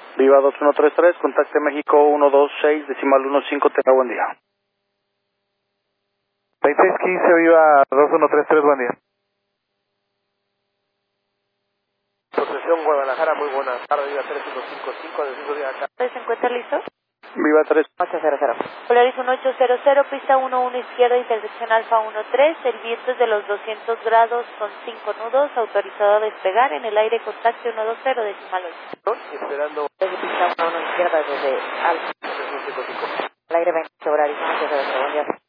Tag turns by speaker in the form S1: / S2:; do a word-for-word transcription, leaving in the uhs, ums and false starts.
S1: Viva dos uno tres tres, contacte México uno dos seis, decimal uno cinco, tenga buen día.
S2: veintiséis quince, Viva dos uno tres tres, buen día.
S3: Posesión Guadalajara, muy buenas tardes, Viva tres uno cinco cinco, de cinco días acá.
S4: ¿Se encuentra listo?
S1: Viva tres.
S4: ocho cero cero. Polaris uno ocho cero cero, pista uno uno izquierda, intersección Alfa uno tres, el viento es de los doscientos grados con cinco nudos, autorizado a despegar, en el aire contacto uno dos cero, decimal ocho.
S3: Esperando.
S4: Desde pista uno uno izquierda, desde Alfa.
S3: tres uno cinco cinco.
S4: El aire veinte horario, ocho cero cero, buen día.